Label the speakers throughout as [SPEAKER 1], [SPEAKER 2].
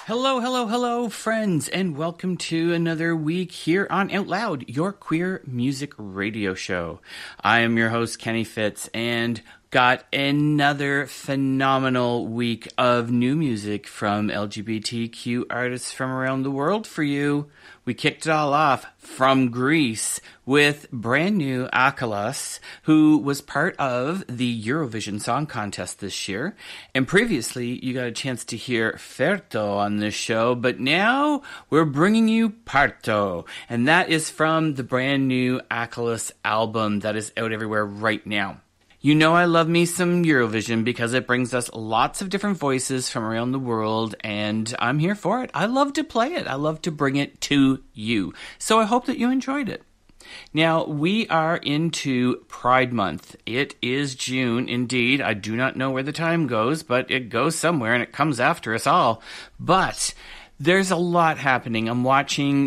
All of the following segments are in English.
[SPEAKER 1] Hello, hello, hello, friends, and welcome to another week here on Out Loud, your queer music radio show. I am your host, Kenny Fitz, and got another phenomenal week of new music from LGBTQ artists from around the world for you. We kicked it all off from Greece with brand new Akalos, who was part of the Eurovision Song Contest this year. And previously, you got a chance to hear Ferto on this show, but now we're bringing you Parto. And that is from the brand new Akalos album that is out everywhere right now. You know I love me some Eurovision because it brings us lots of different voices from around the world, and I'm here for it. I love to play it. I love to bring it to you. So I hope that you enjoyed it. Now, we are into Pride Month. It is June, indeed. I do not know where the time goes, but it goes somewhere, and it comes after us all. But there's a lot happening. I'm watching,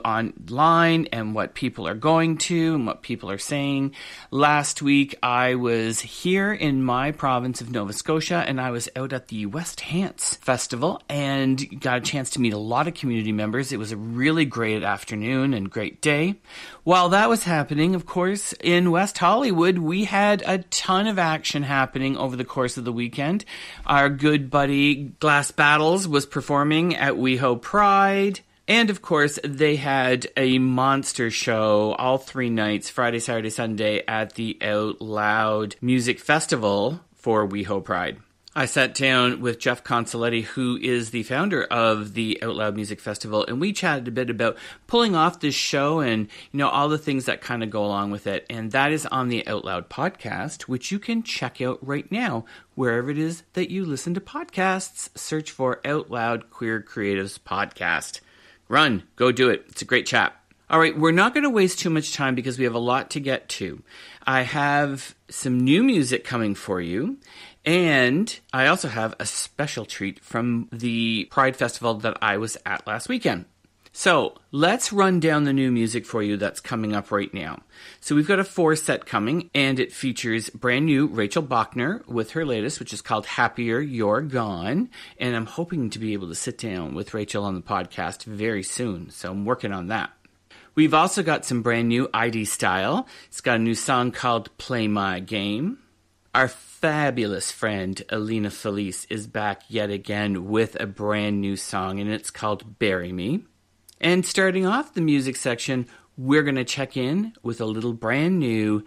[SPEAKER 1] online and what people are going to and what people are saying. Last week, I was here in my province of Nova Scotia, and I was out at the West Hants Festival and got a chance to meet a lot of community members. It was a really great afternoon and great day. While that was happening, of course, in West Hollywood, we had a ton of action happening over the course of the weekend. Our good buddy Glass Battles was performing at WeHo Pride. And, of course, they had a monster show all 3 nights, Friday, Saturday, Sunday, at the Out Loud Music Festival for WeHo Pride. I sat down with Jeff Consoletti, who is the founder of the Out Loud Music Festival, and we chatted a bit about pulling off this show and, all the things that kind of go along with it. And that is on the Out Loud podcast, which you can check out right now, wherever it is that you listen to podcasts. Search for Out Loud Queer Creatives Podcast. Run, go do it. It's a great chat. All right, we're not going to waste too much time because we have a lot to get to. I have some new music coming for you. And I also have a special treat from the Pride Festival that I was at last weekend. So let's run down the new music for you that's coming up right now. So we've got a 4-set coming, and it features brand new Rachel Bachner with her latest, which is called Happier You're Gone. And I'm hoping to be able to sit down with Rachel on the podcast very soon. So I'm working on that. We've also got some brand new ID Style. It's got a new song called Play My Game. Our fabulous friend Alina Felice is back yet again with a brand new song, and it's called Bury Me. And starting off the music section, we're going to check in with a little brand new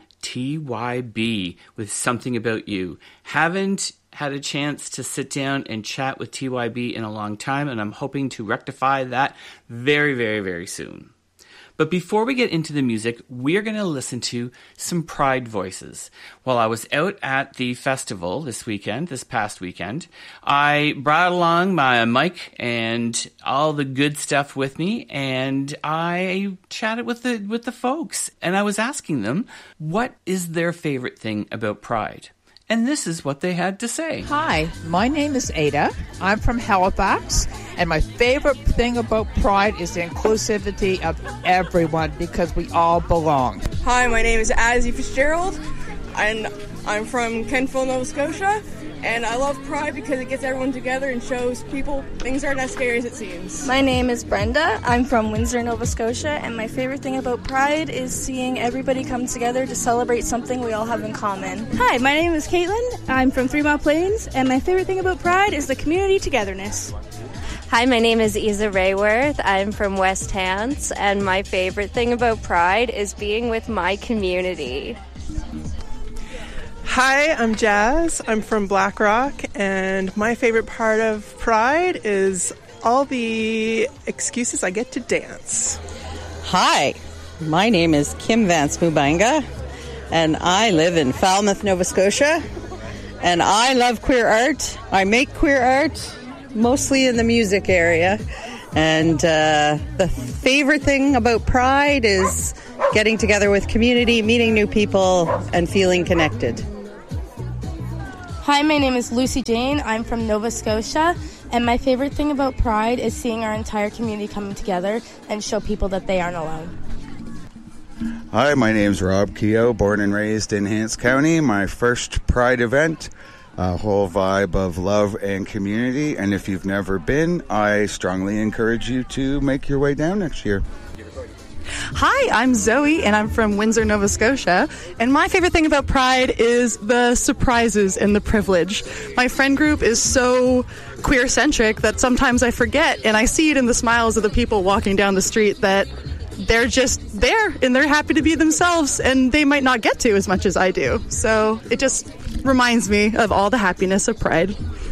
[SPEAKER 1] TYB with Something About You. Haven't had a chance to sit down and chat with TYB in a long time, and I'm hoping to rectify that very, very, very soon. But before we get into the music, we're going to listen to some Pride voices. While I was out at the festival this past weekend, I brought along my mic and all the good stuff with me, and I chatted with the folks, and I was asking them, what is their favorite thing about Pride? And this is what they had to say.
[SPEAKER 2] Hi, my name is Ada. I'm from Halifax, and my favorite thing about Pride is the inclusivity of everyone because we all belong.
[SPEAKER 3] Hi, my name is Azzy Fitzgerald, and I'm from Kentville, Nova Scotia, and I love Pride because it gets everyone together and shows people things aren't as scary as it seems.
[SPEAKER 4] My name is Brenda. I'm from Windsor, Nova Scotia, and my favorite thing about Pride is seeing everybody come together to celebrate something we all have in common.
[SPEAKER 5] Hi, my name is Caitlin. I'm from 3 Mile Plains, and my favorite thing about Pride is the community togetherness.
[SPEAKER 6] Hi, my name is Isa Rayworth. I'm from West Hants, and my favorite thing about Pride is being with my community.
[SPEAKER 7] Hi, I'm Jazz. I'm from Black Rock, and my favorite part of Pride is all the excuses I get to dance.
[SPEAKER 8] Hi, my name is Kim Vance Mubanga, and I live in Falmouth, Nova Scotia, and I love queer art. I make queer art, mostly in the music area, and the favorite thing about Pride is getting together with community, meeting new people, and feeling connected.
[SPEAKER 5] Hi, my name is Lucy Jane. I'm from Nova Scotia, and my favorite thing about Pride is seeing our entire community coming together and show people that they aren't alone.
[SPEAKER 9] Hi, my name's Rob Keogh, born and raised in Hants County. My first Pride event a whole vibe of love and community. And if you've never been, I strongly encourage you to make your way down next year.
[SPEAKER 10] Hi, I'm Zoe, and I'm from Windsor, Nova Scotia. And my favorite thing about Pride is the surprises and the privilege. My friend group is so queer-centric that sometimes I forget, and I see it in the smiles of the people walking down the street, that they're just there, and they're happy to be themselves, and they might not get to as much as I do. So it just reminds me of all the happiness of Pride.